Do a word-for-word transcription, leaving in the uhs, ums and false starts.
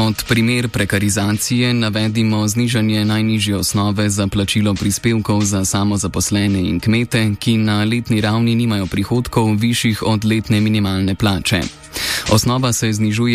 Kot primer prekarizacije navedimo znižanje najnižje osnove za plačilo prispevkov za samozaposlene in kmete, ki na letni ravni nimajo prihodkov višjih od letne minimalne plače. Osnova se znižuje